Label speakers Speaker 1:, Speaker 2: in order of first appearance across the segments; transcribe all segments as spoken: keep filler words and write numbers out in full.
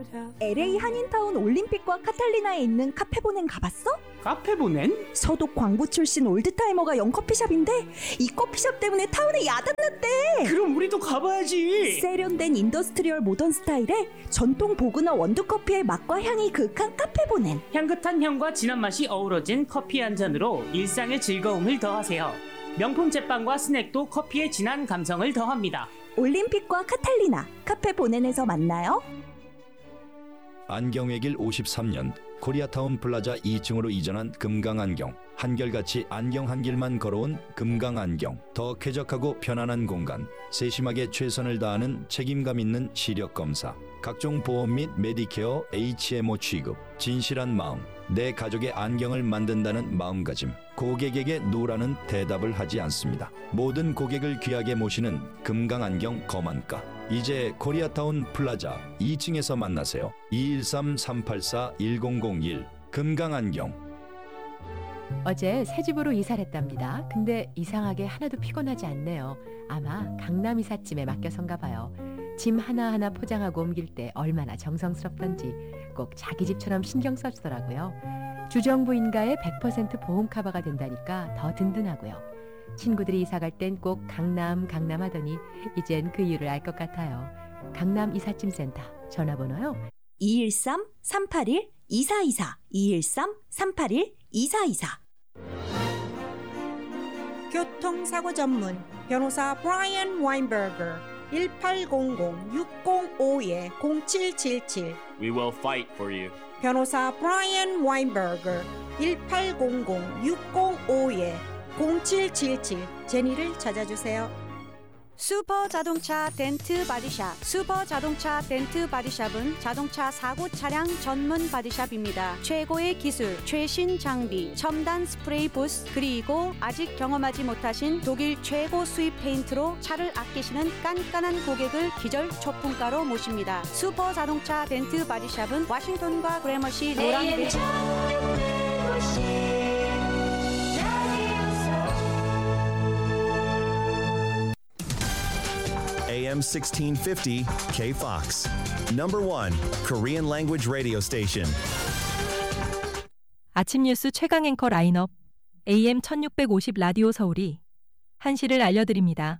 Speaker 1: 엘에이 한인타운 올림픽과 카탈리나에 있는 카페보넨 가봤어?
Speaker 2: 카페보넨?
Speaker 1: 서독 광부 출신 올드타이머가 연 커피숍인데 이 커피숍 때문에 타운에 야단났대.
Speaker 2: 그럼 우리도 가봐야지.
Speaker 1: 세련된 인더스트리얼 모던 스타일의 전통 보그너 원두커피의 맛과 향이 그윽한 카페보넨.
Speaker 2: 향긋한 향과 진한 맛이 어우러진 커피 한 잔으로 일상의 즐거움을 더하세요. 명품 제빵과 스낵도 커피의 진한 감성을 더합니다.
Speaker 1: 올림픽과 카탈리나 카페보넨에서 만나요.
Speaker 3: 안경외길 오십삼 년 코리아타운 플라자 이 층으로 이전한 금강안경. 한결같이 안경 한 길만 걸어온 금강안경. 더 쾌적하고 편안한 공간, 세심하게 최선을 다하는 책임감 있는 시력 검사, 각종 보험 및 메디케어 에이치엠오 취급, 진실한 마음, 내 가족의 안경을 만든다는 마음가짐. 고객에게 노라는 대답을 하지 않습니다. 모든 고객을 귀하게 모시는 금강안경 거만가. 이제 코리아타운 플라자 이 층에서 만나세요. 이일삼 삼팔사 일공공일 금강안경.
Speaker 4: 어제 새 집으로 이사를 했답니다. 근데 이상하게 하나도 피곤하지 않네요. 아마 강남 이삿짐에 맡겨선가 봐요. 짐 하나하나 포장하고 옮길 때 얼마나 정성스럽던지 꼭 자기 집처럼 신경 써주더라고요. 주정부인가의 백 퍼센트 보험 커버가 된다니까 더 든든하고요. 친구들이 이사갈 땐 꼭 강남 강남 하더니 이젠 그 이유를 알 것 같아요. 강남 이삿짐센터 전화번호요.
Speaker 1: 이일삼 삼팔일 이사이사 이일삼 삼팔일 이사이사.
Speaker 5: 교통사고 전문 변호사 브라이언 와인버거 일팔공공 육공오이 공칠칠칠.
Speaker 6: We will fight for you.
Speaker 5: 변호사 브라이언 와인버거 일팔공공 육공오이 공칠칠칠. 제니를 찾아주세요.
Speaker 7: 슈퍼 자동차 덴트 바디샵. 슈퍼 자동차 덴트 바디샵은 자동차 사고 차량 전문 바디샵입니다. 최고의 기술, 최신 장비, 첨단 스프레이 부스, 그리고 아직 경험하지 못하신 독일 최고 수입 페인트로 차를 아끼시는 깐깐한 고객을 기절 초품가로 모십니다. 슈퍼 자동차 덴트 바디샵은 워싱턴과 그래머시 노란베리
Speaker 8: 에이엠 sixteen fifty K-Fox. Number one Korean language radio station.
Speaker 9: 아침 뉴스 최강 앵커 라인업 에이엠 천육백오십 라디오 서울이 한시를 알려드립니다.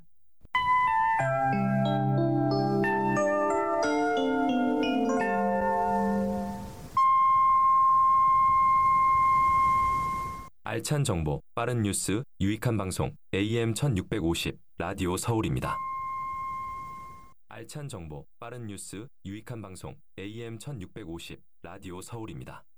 Speaker 10: 알찬 정보, 빠른 뉴스, 유익한 방송 에이엠 천육백오십 라디오 서울입니다. 알찬 정보, 빠른 뉴스, 유익한 방송 에이엠 천육백오십 라디오 서울입니다.